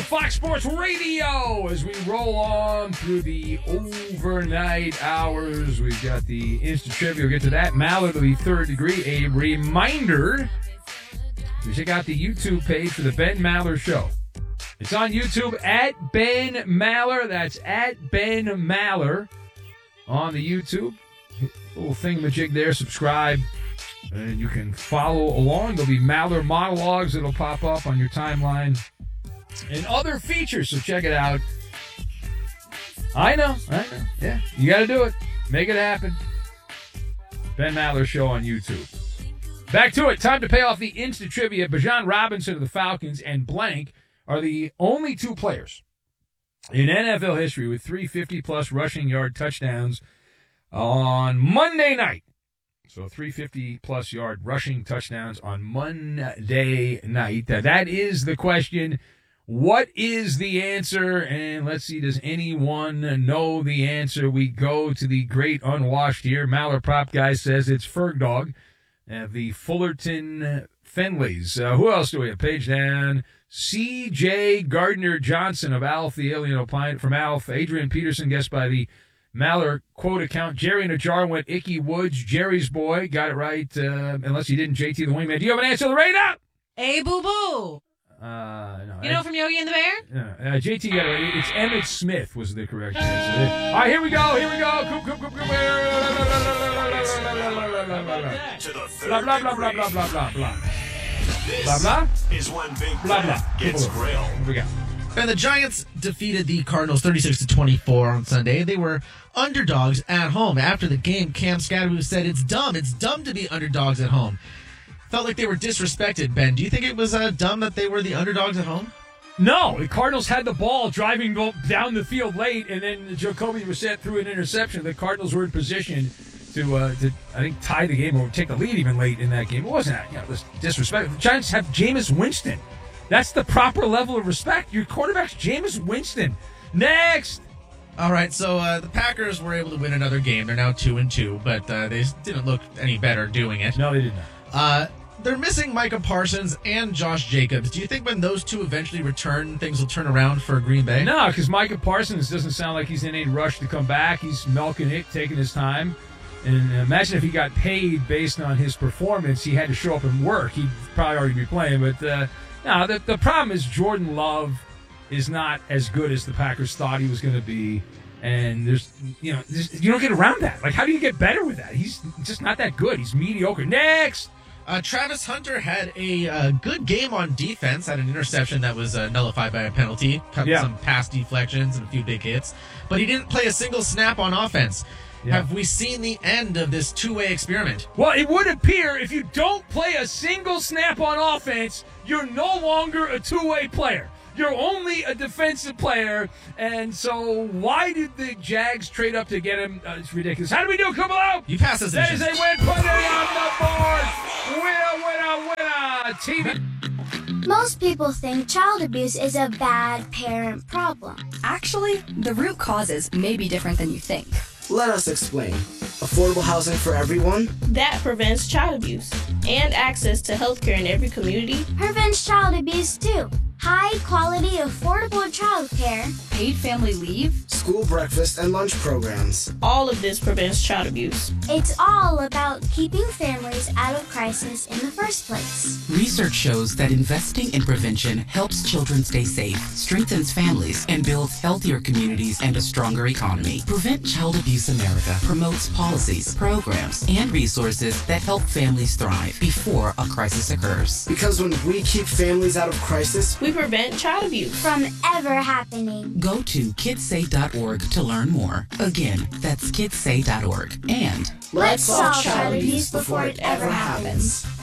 Fox Sports Radio as we roll on through the overnight hours. We've got the instant trivia. We'll get to that. Maller to the third degree. A reminder to check out the YouTube page for the Ben Maller Show. It's on YouTube at Ben Maller. That's at Ben Maller on the YouTube. Little thingamajig there. Subscribe. And you can follow along. There'll be Maller monologues that'll pop up on your timeline and other features, so check it out. I know. Yeah, you got to do it. Make it happen. Ben Maller Show on YouTube. Back to it. Time to pay off the instant trivia. Bijan Robinson of the Falcons and blank are the only two players in NFL history with 350-plus rushing yard touchdowns on Monday night. So 350-plus yard rushing touchdowns on Monday night. That is the question. What is the answer? And let's see, does anyone know the answer? We go to the great unwashed here. Maller Prop Guy says it's Ferg Dog. The Fullerton Fenleys. Who else do we have? Page down. C.J. Gardner Johnson of Alf, the Alien Opine from Alf. Adrian Peterson, guessed by the Maller quote account. Jerry in a jar went Icky Woods. Jerry's boy got it right, unless he didn't. JT the Wingman. Do you have an answer, Lorena? Hey, boo-boo. No. You know from Yogi and the Bear? JT got it right. It's Emmitt Smith was the correct answer. All right, here we go. Coop. Blah, blah, blah, blah, blah, blah, blah, blah. Blah, blah? Is when Big Blah, blah. gets grilled. Here we go. And the Giants defeated the Cardinals 36-24 on Sunday. They were underdogs at home. After the game, Cam Scadaboo said, It's dumb to be underdogs at home. Felt like they were disrespected, Ben. Do you think it was dumb that they were the underdogs at home? No, the Cardinals had the ball driving down the field late, and then Jacoby Brissett threw an interception. The Cardinals were in position to I think, tie the game or take the lead even late in that game. It wasn't that. It was disrespectful. The Giants have Jameis Winston. That's the proper level of respect. Your quarterback's Jameis Winston. Next. All right, so the Packers were able to win another game. They're now 2-2, but they didn't look any better doing it. No, they did not. They're missing Micah Parsons and Josh Jacobs. Do you think when those two eventually return, things will turn around for Green Bay? No, because Micah Parsons doesn't sound like he's in any rush to come back. He's milking it, taking his time. And imagine if he got paid based on his performance, he had to show up and work. He'd probably already be playing. But no, the problem is Jordan Love is not as good as the Packers thought he was going to be. And you don't get around that. Like, how do you get better with that? He's just not that good. He's mediocre. Next. Travis Hunter had a good game on defense, had an interception that was nullified by a penalty, some pass deflections and a few big hits, but he didn't play a single snap on offense. Yeah. Have we seen the end of this two-way experiment? Well, it would appear if you don't play a single snap on offense, you're no longer a two-way player. You're only a defensive player, and so why did the Jags trade up to get him? It's ridiculous. How do we do, Kumalo? You pass us. That is a win. Put it on the board. Winner. TV. Most people think child abuse is a bad parent problem. Actually, the root causes may be different than you think. Let us explain. Affordable housing for everyone? That prevents child abuse. And access to healthcare in every community. Prevents child abuse, too. High-quality, affordable childcare. Paid family leave. School breakfast and lunch programs. All of this prevents child abuse. It's all about keeping families out of crisis in the first place. Research shows that investing in prevention helps children stay safe, strengthens families, and builds healthier communities and a stronger economy. Prevent Child Abuse America promotes policies, programs, and resources that help families thrive before a crisis occurs. Because when we keep families out of crisis, we prevent child abuse from ever happening. Go to kidssay.org to learn more. Again, that's kidssay.org. And let's solve child abuse before it ever happens.